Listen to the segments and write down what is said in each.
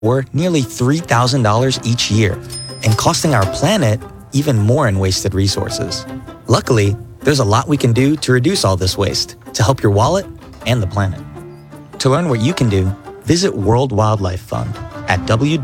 or nearly $3,000 each year, and costing our planet even more in wasted resources. Luckily, there's a lot we can do to reduce all this waste to help your wallet and the planet. To learn what you can do, visit World Wildlife Fund at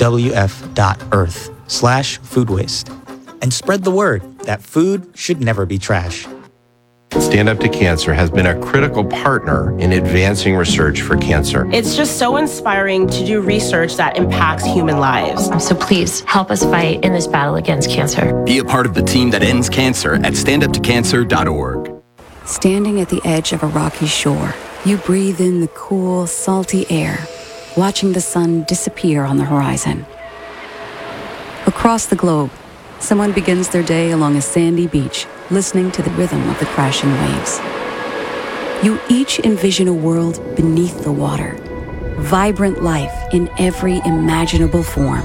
wwf.earth/food waste and spread the word that food should never be trash. Stand Up to Cancer has been a critical partner in advancing research for cancer. It's just so inspiring to do research that impacts human lives. So please help us fight in this battle against cancer. Be a part of the team that ends cancer at standuptocancer.org. Standing at the edge of a rocky shore, you breathe in the cool, salty air, watching the sun disappear on the horizon. Across the globe, someone begins their day along a sandy beach, listening to the rhythm of the crashing waves. You each envision a world beneath the water, vibrant life in every imaginable form.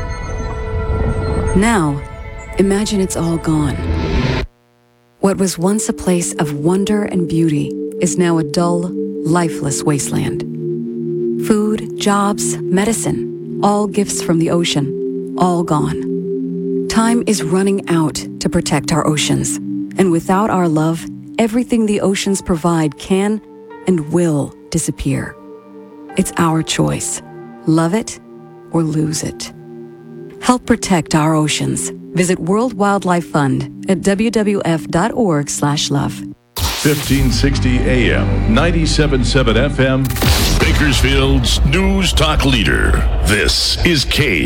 Now, imagine it's all gone. What was once a place of wonder and beauty is now a dull, lifeless wasteland. Food, jobs, medicine, all gifts from the ocean, all gone. Time is running out to protect our oceans, and without our love, everything the oceans provide can and will disappear. It's our choice. Love it or lose it. Help protect our oceans. Visit World Wildlife Fund at wwf.org/love. 1560 AM, 97.7 FM. Bakersfield's News Talk Leader. This is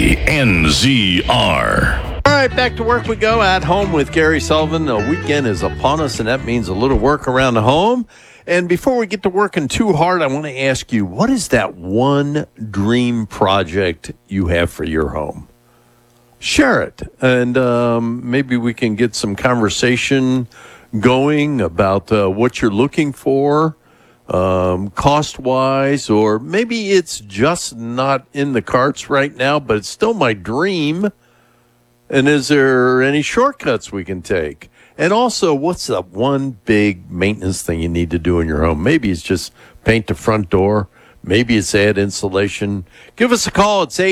KNZR. All right, back to work we go. At Home with Gary Sullivan. The weekend is upon us, and that means a little work around the home. And before we get to working too hard, I want to ask you, what is that one dream project you have for your home? Share it, and maybe we can get some conversation going about what you're looking for, cost-wise, or maybe it's just not in the carts right now, but it's still my dream. And is there any shortcuts we can take? And also, what's the one big maintenance thing you need to do in your home? Maybe it's just paint the front door. Maybe it's add insulation. Give us a call. It's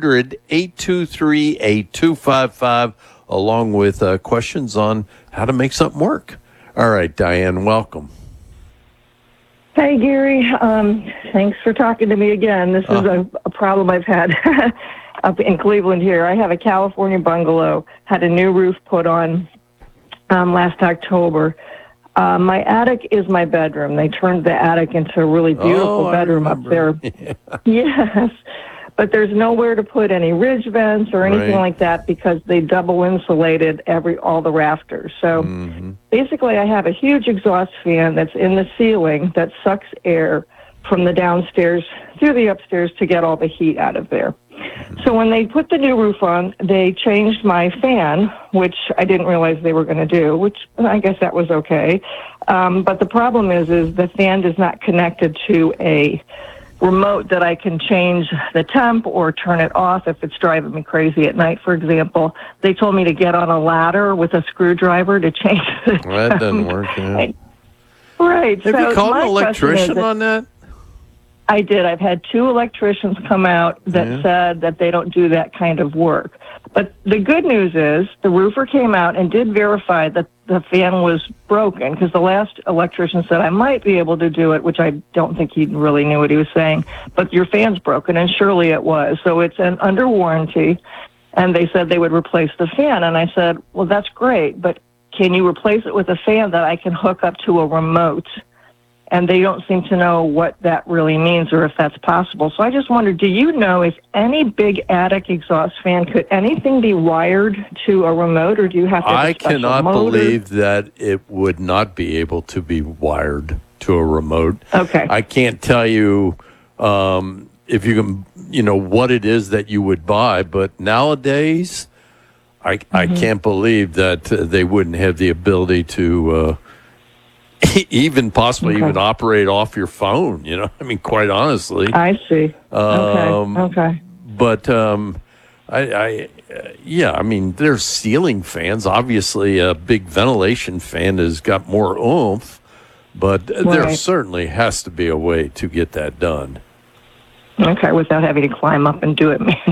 800-823-8255, along with questions on how to make something work. All right, Diane, welcome. Hey, Gary. Thanks for talking to me again. This is a problem I've had up in Cleveland here. I have a California bungalow, had a new roof put on last October. My attic is my bedroom. They turned the attic into a really beautiful bedroom up there. Yeah. Yes. But there's nowhere to put any ridge vents or anything like that because they double insulated all the rafters. So basically I have a huge exhaust fan that's in the ceiling that sucks air from the downstairs through the upstairs to get all the heat out of there. So when they put the new roof on, they changed my fan, which I didn't realize they were going to do, which I guess that was okay. But the problem is the fan is not connected to a remote that I can change the temp or turn it off if it's driving me crazy at night, for example. They told me to get on a ladder with a screwdriver to change the temp. Well, that doesn't work, yeah. Right. Have you called an electrician on that? I did. I've had 2 electricians come out that said that they don't do that kind of work. But the good news is the roofer came out and did verify that the fan was broken, because the last electrician said I might be able to do it, which I don't think he really knew what he was saying, but your fan's broken, and surely it was. So it's under warranty, and they said they would replace the fan. And I said, well, that's great, but can you replace it with a fan that I can hook up to a remote? And they don't seem to know what that really means or if that's possible. So I just wondered, do you know if any big attic exhaust fan, could anything be wired to a remote, or do you have to have a special cannot motor? believe that it would not be able to be wired to a remote. Okay. I can't tell you if you can, what it is that you would buy, but nowadays I can't believe that they wouldn't have the ability to even possibly even operate off your phone, quite honestly. I see. Okay. But there's ceiling fans. Obviously, a big ventilation fan has got more oomph, but there certainly has to be a way to get that done. Okay, without having to climb up and do it